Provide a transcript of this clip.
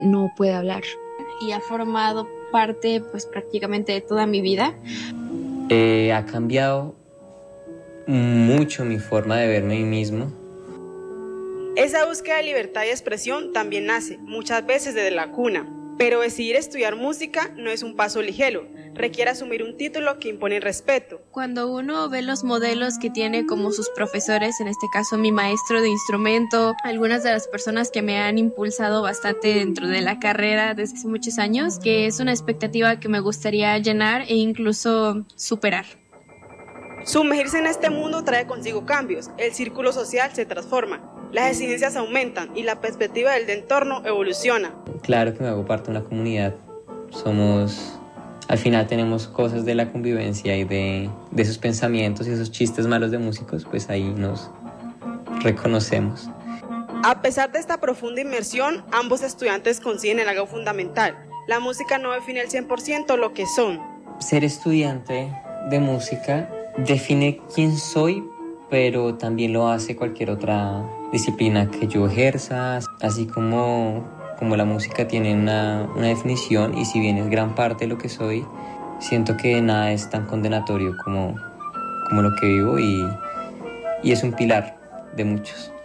no puede hablar. Y ha formado parte pues prácticamente de toda mi vida. Ha cambiado mucho mi forma de verme a mí mismo. Esa búsqueda de libertad y expresión también nace, muchas veces desde la cuna, pero decidir estudiar música no es un paso ligero, requiere asumir un título que impone respeto. Cuando uno ve los modelos que tiene como sus profesores, en este caso mi maestro de instrumento, algunas de las personas que me han impulsado bastante dentro de la carrera desde hace muchos años, que es una expectativa que me gustaría llenar e incluso superar. Sumergirse en este mundo trae consigo cambios, el círculo social se transforma, las exigencias aumentan y la perspectiva del entorno evoluciona. Claro que me hago parte de una comunidad, al final tenemos cosas de la convivencia y de esos pensamientos y esos chistes malos de músicos, pues ahí nos reconocemos. A pesar de esta profunda inmersión, ambos estudiantes coinciden en algo fundamental, la música no define al 100% lo que son. Ser estudiante de música define quién soy, pero también lo hace cualquier otra disciplina que yo ejerza, así como la música tiene una definición, y si bien es gran parte de lo que soy, siento que nada es tan condenatorio como lo que vivo, y es un pilar de muchos.